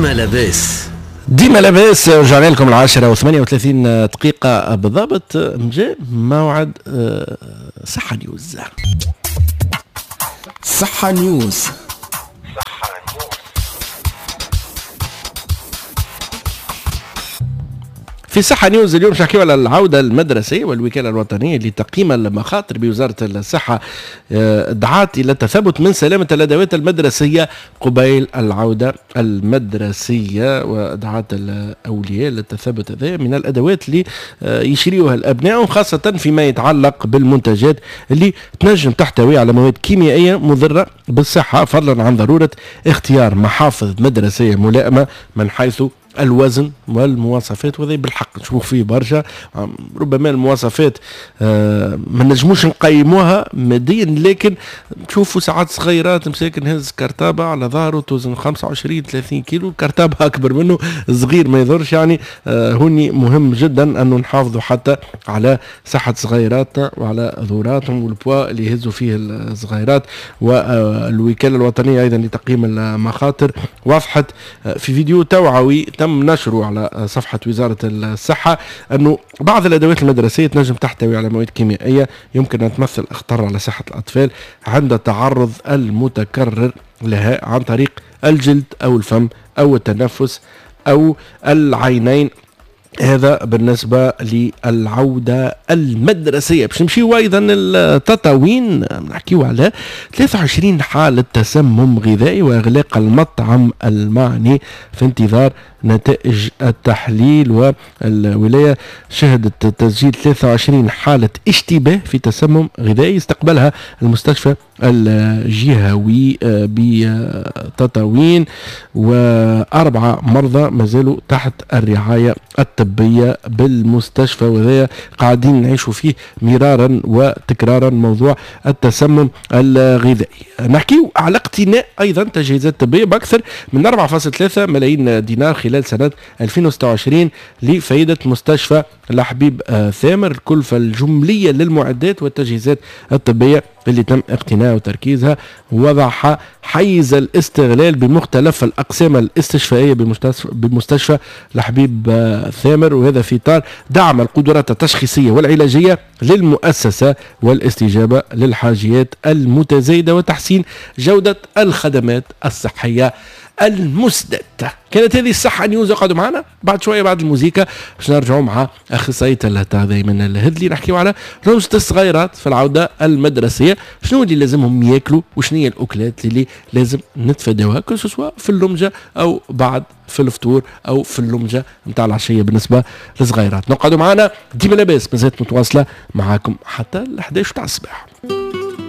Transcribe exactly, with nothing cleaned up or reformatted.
ديما لاباس ديما لاباس. رجعنا لكم العاشرة وثمانية وثلاثين دقيقة بالضبط. جاء موعد صحة نيوز. صحة نيوز. في صحة نيوز اليوم نحكيو على العودة المدرسية والوكالة الوطنية لتقييم المخاطر بوزارة الصحة دعات إلى التثبت من سلامة الأدوات المدرسية قبيل العودة المدرسية، ودعات الأولياء للتثبت هذا من الأدوات اللي يشريوها الأبناء، خاصة فيما يتعلق بالمنتجات اللي تنجم تحتوي على مواد كيميائية مضرة بالصحة، فضلا عن ضرورة اختيار محافظ مدرسية ملائمة من حيث الوزن والمواصفات. وهذا بالحق نشوف فيه برشا. ربما المواصفات آه ما نجموش نقيموها ماديا، لكن نشوفوا ساعات صغيرات مساكن هز كرتابة على ظهره توزن خمسة وعشرين ثلاثين كيلو، كرتابة أكبر منه صغير ما يضرش. يعني آه هوني مهم جدا أنه نحافظوا حتى على صحة صغيراتنا وعلى ذوراتهم والبوا اللي يهزوا فيه الصغيرات. والوكالة الوطنية أيضا لتقييم المخاطر وضحت في فيديو توعوي تم نشره على صفحة وزارة الصحة أنه بعض الأدوات المدرسية تنجم تحتوي على مواد كيميائية يمكن أن تمثل خطر على صحة الأطفال عند التعرض المتكرر لها عن طريق الجلد أو الفم أو التنفس أو العينين. هذا بالنسبة للعودة المدرسية. باش نمشيو أيضا التطاوين نحكيو على ثلاثة وعشرين حالة تسمم غذائي وإغلاق المطعم المعني في انتظار نتائج التحليل. والولاية شهدت تسجيل ثلاثة وعشرين حالة اشتباه في تسمم غذائي استقبلها المستشفى الجهوي بتطاوين، وأربعة مرضى ما زالوا تحت الرعاية الطبية بالمستشفى. وهذا قاعدين نعيشوا فيه مرارا وتكرارا موضوع التسمم الغذائي. نحكيو على اقتناء أيضا تجهيزات طبية بأكثر من أربعة فاصلة ثلاثة ملايين دينار خلال سنة ألفين وستة وعشرين لفائدة مستشفى الحبيب ثامر. الكلفة الجملية للمعدات والتجهيزات الطبية اللي تم اقتناء وتركيزها وضعها حيز الاستغلال بمختلف الأقسام الاستشفائية بمستشفى الحبيب ثامر، وهذا في إطار دعم القدرات التشخيصية والعلاجية للمؤسسة والاستجابة للحاجيات المتزايدة وتحسين جودة الخدمات الصحية المسدد. كانت هذه الصحة نيوز. اقعدوا معنا بعد شوية بعد الموسيقى باش نرجعوا مع أخصائية الهتا دايما الهدلي نحكيو على روجة الصغيرات في العودة المدرسية، شنو اللي لازمهم ياكلوا وشنو هي الأكلات اللي لازم نتفاداوها كل سواء في اللمجة أو بعد في الفطور أو في اللمجة نتاع العشية بالنسبة للصغيرات. نقعدوا معنا ديما لاباس مازالت متواصلة معاكم حتى ال إحدى عشر تاع الصباح.